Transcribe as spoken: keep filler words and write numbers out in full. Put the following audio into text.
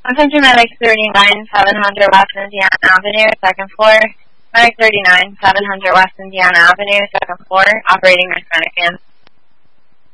Attention Medic thirty-nine, seven hundred West Indiana Avenue, second floor. Medic thirty-nine, seven hundred West Indiana Avenue, second floor, operating nurse Mannequin.